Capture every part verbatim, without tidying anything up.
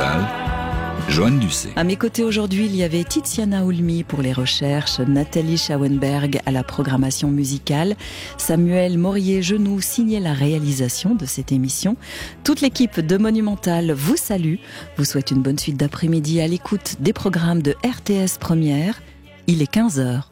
Monumental, Joanne Ducé. À mes côtés aujourd'hui, il y avait Tiziana Olmi pour les recherches, Nathalie Schauenberg à la programmation musicale, Samuel Morier-Genoux signait la réalisation de cette émission. Toute l'équipe de Monumental vous salue, vous souhaite une bonne suite d'après-midi à l'écoute des programmes de R T S Première. Il est quinze heures.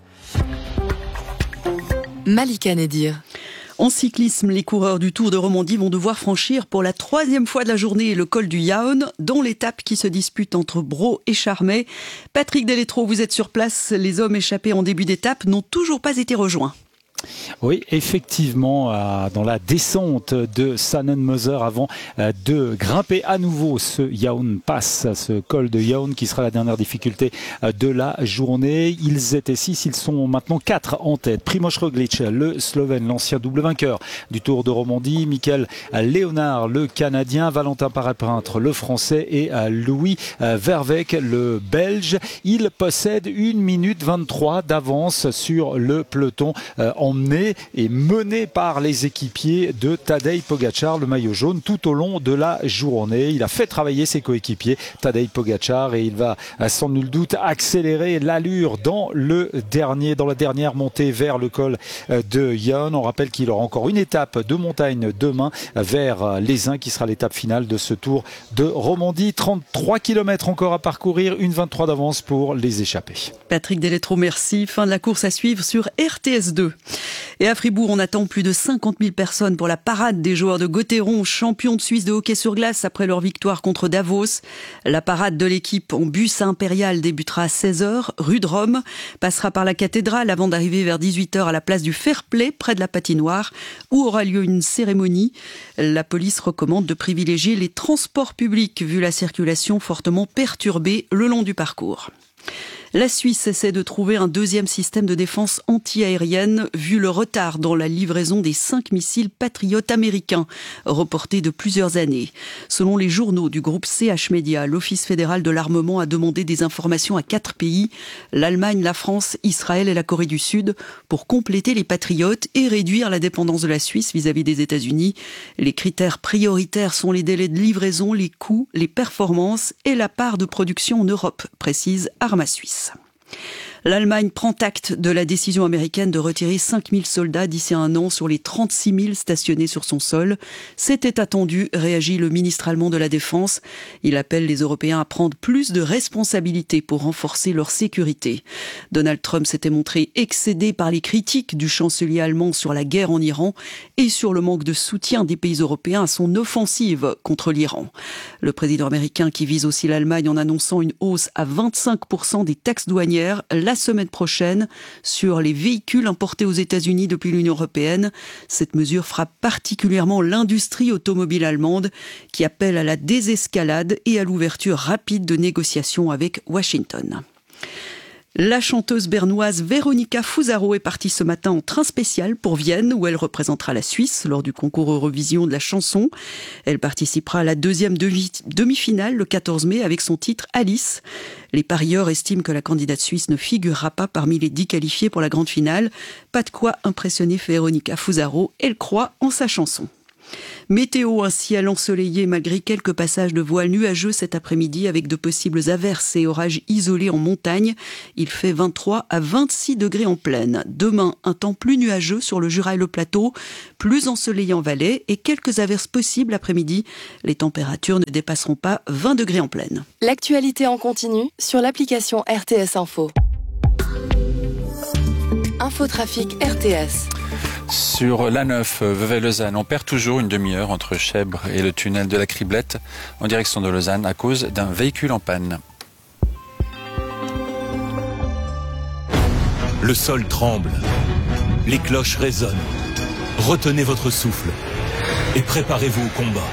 Malika Nedir. En cyclisme, les coureurs du Tour de Romandie vont devoir franchir pour la troisième fois de la journée le col du Yaon, dont l'étape qui se dispute entre Bro et Charmey. Patrick Deletro, vous êtes sur place. Les hommes échappés en début d'étape n'ont toujours pas été rejoints. Oui, effectivement, dans la descente de Sannenmoser avant de grimper à nouveau ce Yaon Pass, ce col de Yaon qui sera la dernière difficulté de la journée. Ils étaient six, ils sont maintenant quatre en tête. Primož Roglič, le Slovène, l'ancien double vainqueur du Tour de Romandie, Mikel Léonard, le Canadien, Valentin Paré-Printre, le Français et Louis Verweyck, le Belge. Ils possèdent une minute vingt-trois d'avance sur le peloton en emmené et mené par les équipiers de Tadej Pogačar, le maillot jaune, tout au long de la journée. Il a fait travailler ses coéquipiers, Tadej Pogačar, et il va sans nul doute accélérer l'allure dans le dernier, dans la dernière montée vers le col de Yaon. On rappelle qu'il aura encore une étape de montagne demain vers les Uns, qui sera l'étape finale de ce Tour de Romandie. trente-trois kilomètres encore à parcourir, une vingt-trois d'avance pour les échappés. Patrick Deletro, merci. Fin de la course à suivre sur R T S deux. Et à Fribourg, on attend plus de cinquante mille personnes pour la parade des joueurs de Gotteron, champions de Suisse de hockey sur glace après leur victoire contre Davos. La parade de l'équipe en bus impérial débutera à seize heures, rue de Rome, passera par la cathédrale avant d'arriver vers dix-huit heures à la place du Fair Play, près de la patinoire, où aura lieu une cérémonie. La police recommande de privilégier les transports publics, vu la circulation fortement perturbée le long du parcours. La Suisse essaie de trouver un deuxième système de défense anti-aérienne vu le retard dans la livraison des cinq missiles Patriot américains, reportés de plusieurs années. Selon les journaux du groupe C H Media, l'Office fédéral de l'armement a demandé des informations à quatre pays, l'Allemagne, la France, Israël et la Corée du Sud, pour compléter les Patriotes et réduire la dépendance de la Suisse vis-à-vis des États-Unis. Les critères prioritaires sont les délais de livraison, les coûts, les performances et la part de production en Europe, précise Arma Suisse. L'Allemagne prend acte de la décision américaine de retirer cinq mille soldats d'ici un an sur les trente-six mille stationnés sur son sol. C'était attendu, réagit le ministre allemand de la Défense. Il appelle les Européens à prendre plus de responsabilités pour renforcer leur sécurité. Donald Trump s'était montré excédé par les critiques du chancelier allemand sur la guerre en Iran et sur le manque de soutien des pays européens à son offensive contre l'Iran. Le président américain qui vise aussi l'Allemagne en annonçant une hausse à vingt-cinq pour cent des taxes douanières la semaine prochaine sur les véhicules importés aux États-Unis depuis l'Union européenne. Cette mesure frappe particulièrement l'industrie automobile allemande qui appelle à la désescalade et à l'ouverture rapide de négociations avec Washington. La chanteuse bernoise Veronika Fusaro est partie ce matin en train spécial pour Vienne, où elle représentera la Suisse lors du concours Eurovision de la chanson. Elle participera à la deuxième demi-finale le quatorze mai avec son titre Alice. Les parieurs estiment que la candidate suisse ne figurera pas parmi les dix qualifiés pour la grande finale. Pas de quoi impressionner Veronika Fusaro, elle croit en sa chanson. Météo, un ciel ensoleillé malgré quelques passages de voiles nuageux cet après-midi avec de possibles averses et orages isolés en montagne. Il fait vingt-trois à vingt-six degrés en plaine. Demain, un temps plus nuageux sur le Jura et le plateau, plus ensoleillé en Valais et quelques averses possibles après-midi. Les températures ne dépasseront pas vingt degrés en plaine. L'actualité en continu sur l'application R T S Info. Infotrafic R T S. Sur l'A neuf Vevey-Lausanne, on perd toujours une demi-heure entre Chèvres et le tunnel de la Criblette en direction de Lausanne à cause d'un véhicule en panne. Le sol tremble, les cloches résonnent. Retenez votre souffle et préparez-vous au combat.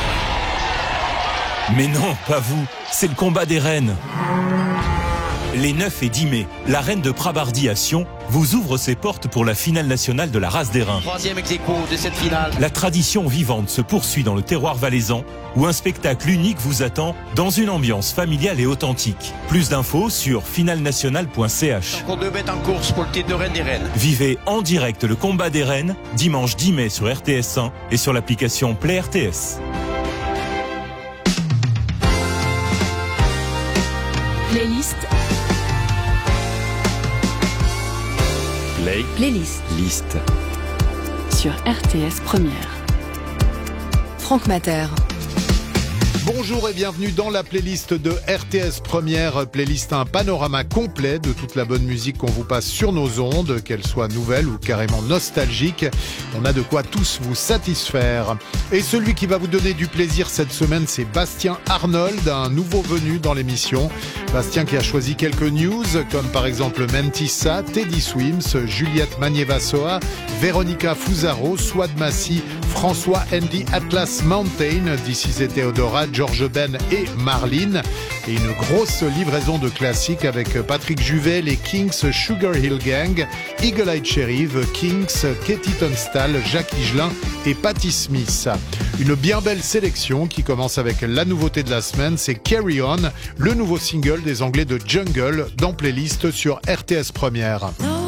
Mais non, pas vous, c'est le combat des reines. Les neuf et dix mai, la reine de Prabardi à Sion vous ouvre ses portes pour la finale nationale de la race des reins. Troisième ex-aequo de cette finale. La tradition vivante se poursuit dans le terroir valaisan, où un spectacle unique vous attend dans une ambiance familiale et authentique. Plus d'infos sur finale nationale point c h. Encore deux bêtes en course pour le titre de reine des reines. Vivez en direct le combat des reines, dimanche dix mai sur R T S un et sur l'application Play R T S. Playlist. Play. Playlist. Liste. Sur R T S Première. Franck Mater. Bonjour et bienvenue dans la playlist de R T S Première, playlist un panorama complet de toute la bonne musique qu'on vous passe sur nos ondes, qu'elle soit nouvelle ou carrément nostalgique. On a de quoi tous vous satisfaire. Et celui qui va vous donner du plaisir cette semaine, c'est Bastien Arnold, un nouveau venu dans l'émission. Bastien qui a choisi quelques news, comme par exemple Mentissa, Teddy Swims, Juliette Magnier-Vassoa, Véronica Fusaro, Swad Massi, François Andy Atlas Mountain, This is Theodora, George Ben et Marlene. Et une grosse livraison de classiques avec Patrick Juvet, les Kings, Sugar Hill Gang, Eagle Eye Cherry, The Kings, Katie Tunstall, Jacques Higelin et Patti Smith. Une bien belle sélection qui commence avec la nouveauté de la semaine, c'est Carry On, le nouveau single des Anglais de Jungle dans Playlist sur R T S Première. No.